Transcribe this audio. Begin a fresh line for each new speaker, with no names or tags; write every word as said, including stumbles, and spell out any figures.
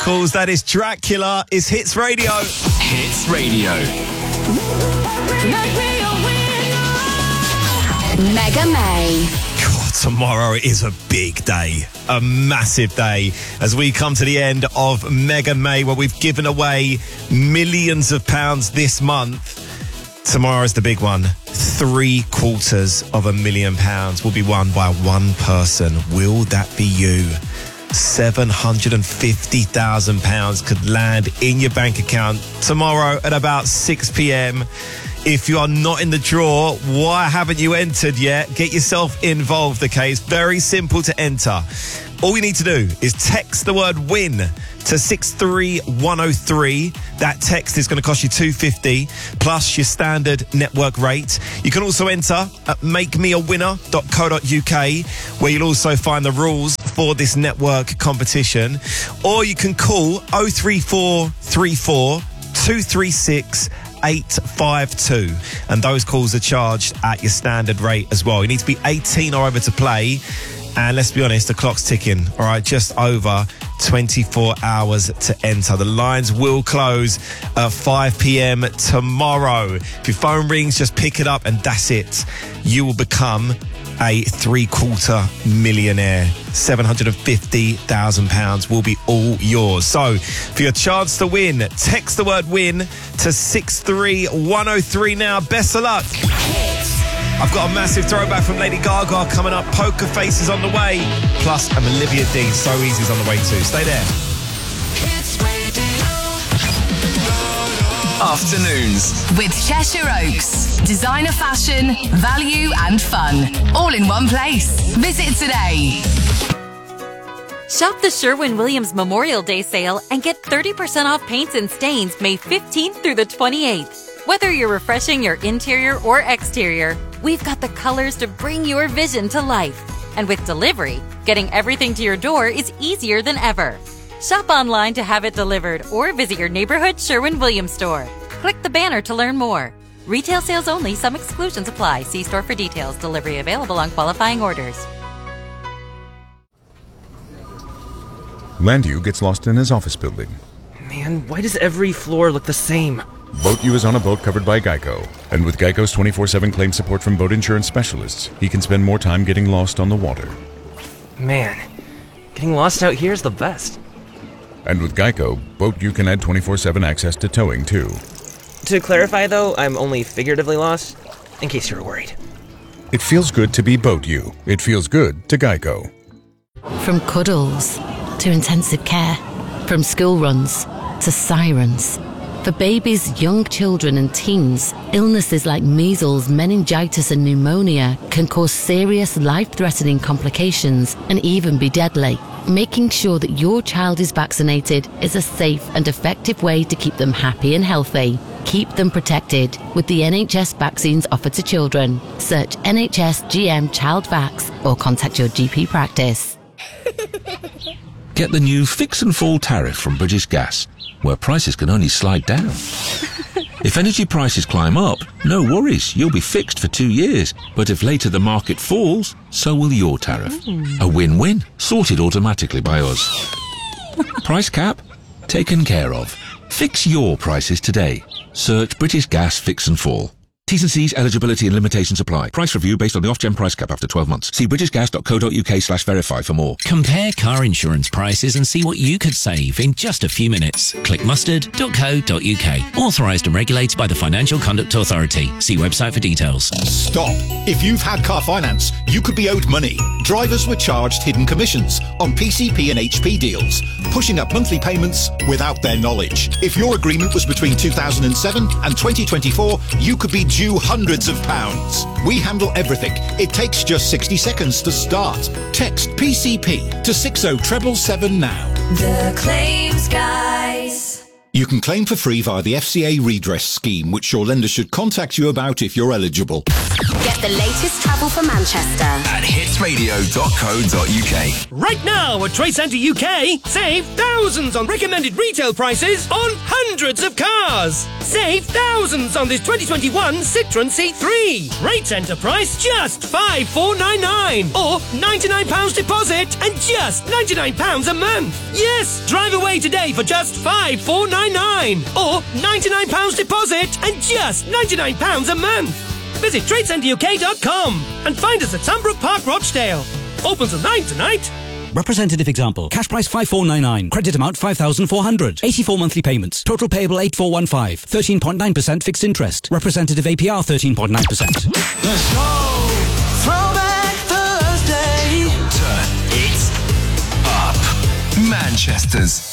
calls. That is Dracula. Is Hits Radio.
Hits Radio.
Mega May.
God, tomorrow is a big day, a massive day, as we come to the end of Mega May, where we've given away millions of pounds this month. Tomorrow is the big one. Three quarters of a million pounds will be won by one person. Will that be you? seven hundred fifty thousand pounds could land in your bank account tomorrow at about six p.m. If you are not in the draw, why haven't you entered yet? Get yourself involved, okay? It's very simple to enter. All you need to do is text the word WIN to six three one oh three. That text is going to cost you two pounds fifty plus your standard network rate. You can also enter at make me a winner dot co dot uk, where you'll also find the rules for this network competition. Or you can call oh three four three four two three six eight five two, and those calls are charged at your standard rate as well. You need to be eighteen or over to play. And let's be honest, the clock's ticking. All right, just over twenty-four hours to enter. The lines will close at five p.m. tomorrow. If your phone rings, just pick it up and that's it. You will become a three-quarter millionaire. seven hundred fifty thousand pounds will be all yours. So, for your chance to win, text the word WIN to six three one oh three now. Best of luck. I've got a massive throwback from Lady Gaga coming up. Poker Face is on the way. Plus, an Olivia Dean, So Easy is on the way too. Stay there.
Afternoons
with Cheshire Oaks. Designer fashion, value and fun. All in one place. Visit today.
Shop the Sherwin-Williams Memorial Day sale and get thirty percent off paints and stains May fifteenth through the twenty-eighth. Whether you're refreshing your interior or exterior, we've got the colors to bring your vision to life. And with delivery, getting everything to your door is easier than ever. Shop online to have it delivered or visit your neighborhood Sherwin-Williams store. Click the banner to learn more. Retail sales only. Some exclusions apply. See store for details. Delivery available on qualifying orders.
Landu gets lost in his office building.
Man, why does every floor look the same?
BoatU is on a boat covered by Geico. And with Geico's twenty-four seven claim support from boat insurance specialists, he can spend more time getting lost on the water.
Man, getting lost out here is the best.
And with Geico, BoatU can add twenty-four seven access to towing, too.
To clarify, though, I'm only figuratively lost, in case you're worried.
It feels good to be BoatU. It feels good to Geico.
From cuddles to intensive care, from school runs to sirens. For babies, young children and teens, illnesses like measles, meningitis and pneumonia can cause serious life-threatening complications and even be deadly. Making sure that your child is vaccinated is a safe and effective way to keep them happy and healthy. Keep them protected with the N H S vaccines offered to children. Search N H S G M Child Vax or contact your G P practice.
Get the new Fix and Fall tariff from British Gas, where prices can only slide down. If energy prices climb up, no worries, you'll be fixed for two years. But if later the market falls, so will your tariff. A win-win, sorted automatically by us. Price cap? Taken care of. Fix your prices today. Search British Gas Fix and Fall. T's and C's, eligibility and limitations apply. Price review based on the off-gen price cap after twelve months. See britishgas.co.uk slash verify for more.
Compare car insurance prices and see what you could save in just a few minutes. Click mustard dot co dot uk. Authorised and regulated by the Financial Conduct Authority. See website for details.
Stop. If you've had car finance, you could be owed money. Drivers were charged hidden commissions on P C P and H P deals, pushing up monthly payments without their knowledge. If your agreement was between two thousand seven and twenty twenty-four, you could be due hundreds of pounds. We handle everything. It takes just sixty seconds to start. Text P C P to six oh seven seven now.
The Claims Guys.
You can claim for free via the F C A redress scheme, which your lender should contact you about if you're eligible.
Get the latest travel for Manchester
at hits radio dot co dot uk.
Right now at Trade Centre U K, save thousands on recommended retail prices on hundreds of cars. Save thousands on this twenty twenty-one Citroën C three. Trade Centre price just five thousand four hundred ninety-nine pounds or ninety-nine pounds deposit and just ninety-nine pounds a month. Yes, drive away today for just five thousand four hundred ninety-nine pounds or ninety-nine pounds deposit and just ninety-nine pounds a month. Visit trade centre u k dot com and find us at Sunbrook Park, Rochdale. Open till nine tonight.
Representative example. Cash price five thousand four hundred ninety-nine. Credit amount five thousand four hundred. eighty-four monthly payments. Total payable eight thousand four hundred fifteen. thirteen point nine percent fixed interest. Representative A P R thirteen point nine percent.
The show. Throwback Thursday.
Turn it up. Manchester's